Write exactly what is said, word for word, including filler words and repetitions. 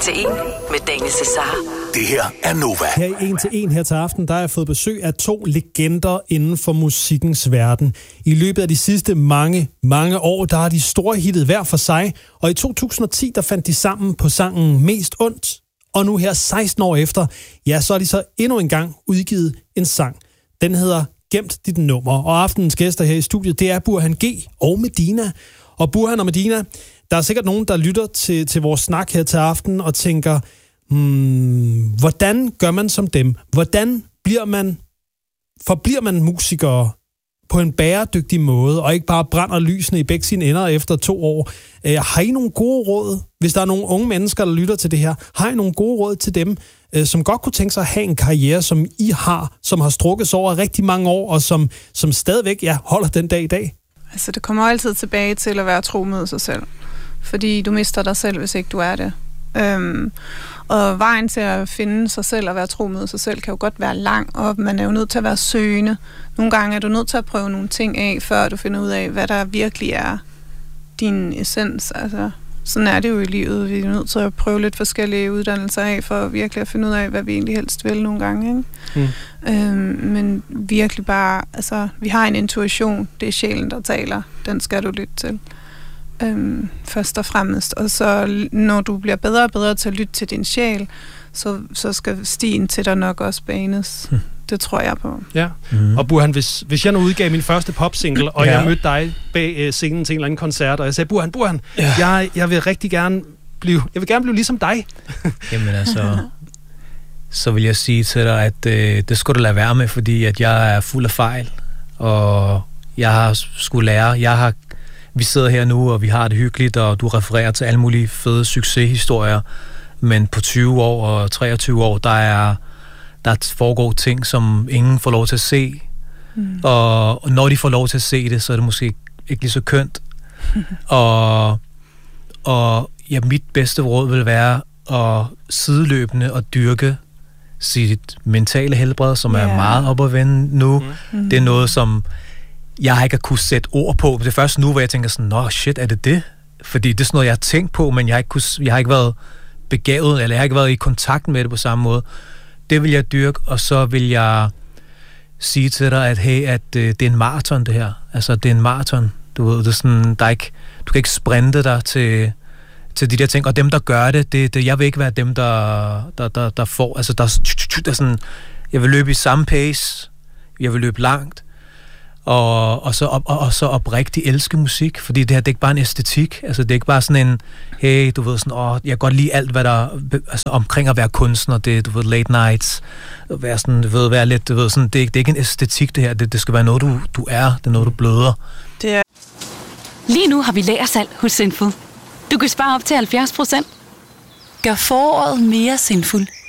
til en med Daniel Cesar. Det her er Nova. Her i en til en her til aften, der har jeg fået besøg af to legender inden for musikkens verden. I løbet af de sidste mange, mange år, der har de store hittet hver for sig. Og i to tusind og ti, der fandt de sammen på sangen Mest Ondt. Og nu her seksten år efter, ja, så er de så endnu en gang udgivet en sang. Den hedder Gemt dit nummer. Og aftenens gæster her i studiet, det er Burhan G og Medina. Og Burhan og Medina, der er sikkert nogen, der lytter til, til vores snak her til aften og tænker, hmm, hvordan gør man som dem? Hvordan bliver man, forbliver man musikere på en bæredygtig måde, og ikke bare brænder lysene i begge sine ender efter to år? Øh, har I nogle gode råd, hvis der er nogle unge mennesker, der lytter til det her? Har I nogle gode råd til dem, øh, som godt kunne tænke sig at have en karriere, som I har, som har strukket sig over rigtig mange år, og som, som stadigvæk ja, holder den dag i dag? Altså, det kommer altid tilbage til at være tro mod sig selv. Fordi du mister dig selv, hvis ikke du er det. Øhm, og vejen til at finde sig selv og være tro mod sig selv kan jo godt være lang, og man er jo nødt til at være søgende. Nogle gange er du nødt til at prøve nogle ting af, før du finder ud af, hvad der virkelig er din essens. Altså, sådan er det jo i livet. Vi er nødt til at prøve lidt forskellige uddannelser af, for virkelig at finde ud af, hvad vi egentlig helst vil nogle gange. Ikke? Mm. Øhm, men virkelig bare, altså, vi har en intuition. Det er sjælen, der taler. Den skal du lytte til. Øhm, først og fremmest. Og så når du bliver bedre og bedre til at lytte til din sjæl, så, så skal stien til dig nok også banes. Hmm. Det tror jeg på. Ja. Mm. Og Burhan, hvis, hvis jeg nu udgav min første popsingle, og ja. jeg mødte dig bag øh, scenen til en eller anden koncert, og jeg sagde, Burhan, Burhan, ja. jeg, jeg vil rigtig gerne blive, jeg vil gerne blive ligesom dig. Jamen altså, så vil jeg sige til dig, at øh, det skal du lade være med, fordi at jeg er fuld af fejl, og jeg har skulle lære, jeg har vi sidder her nu, og vi har det hyggeligt, og du refererer til alle mulige fede succeshistorier, men på tyve år og treogtyve år, der er der foregår ting, som ingen får lov til at se. Mm. Og, og når de får lov til at se det, så er det måske ikke lige så kønt. og og ja, mit bedste råd vil være at sideløbende og dyrke sit mentale helbred, som yeah. er meget op at vende nu. Mm. Det er noget, som jeg ikke har kunnet sætte ord på. Det er først nu, hvor jeg tænker sådan, nå shit, er det det? Fordi det er sådan noget, jeg har tænkt på, men jeg har ikke, kunne, jeg har ikke været begavet, eller jeg har ikke været i kontakt med det på samme måde. Det vil jeg dyrke, og så vil jeg sige til dig, at hey, at øh, det er en maraton, det her. Altså, det er en maraton. Du ved, det er sådan, der er ikke, du kan ikke sprinte dig til, til de der ting, og dem, der gør det, det, det jeg vil ikke være dem, der, der, der, der får, altså, der, der er sådan, jeg vil løbe i samme pace, jeg vil løbe langt, Og, og, så op, og, og så oprigtigt elske musik, fordi det her, det er ikke bare en æstetik, altså det er ikke bare sådan en, hey, du ved sådan, åh, jeg kan godt lide alt, hvad der, altså omkring at være kunstner, det, du ved, late nights, være sådan, du ved, være lidt, du ved, sådan, det, er, det er ikke en æstetik, det her, det, det skal være noget, du, du er, det er noget, du bløder. Det er... Lige nu har vi lagersalg hos Sinful. Du kan spare op til halvfjerds procent. Gør foråret mere Sinful.